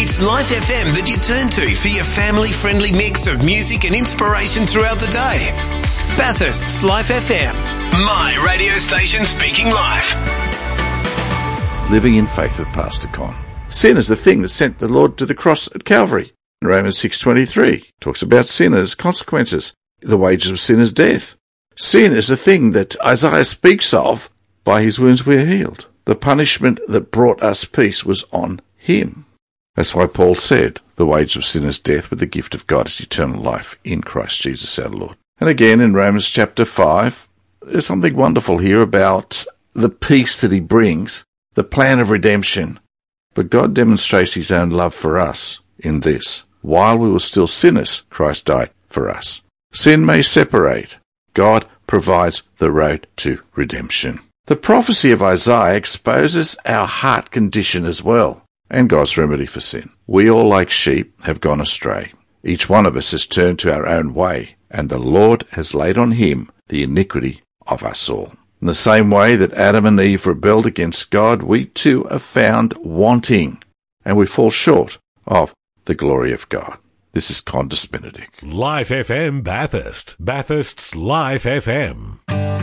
It's Life FM that you turn to for your family-friendly mix of music and inspiration throughout the day. Bathurst's Life FM. My radio station speaking life. Living in faith with Pastor Con. Sin is the thing that sent the Lord to the cross at Calvary. Romans 6:23 talks about sin and its consequences. The wages of sin is death. Sin is the thing that Isaiah speaks of. By his wounds we are healed. The punishment that brought us peace was on him. That's why Paul said, the wage of sin is death, but the gift of God is eternal life in Christ Jesus our Lord. And again in Romans chapter 5, there's something wonderful here about the peace that he brings, the plan of redemption. But God demonstrates his own love for us in this. While we were still sinners, Christ died for us. Sin may separate. God provides the road to redemption. The prophecy of Isaiah exposes our heart condition as well, and God's remedy for sin. We all, like sheep, have gone astray. Each one of us has turned to our own way, and the Lord has laid on him the iniquity of us all. In the same way that Adam and Eve rebelled against God, we too are found wanting, and we fall short of the glory of God. This is Condis Benedict. Life FM Bathurst. Bathurst's Life FM.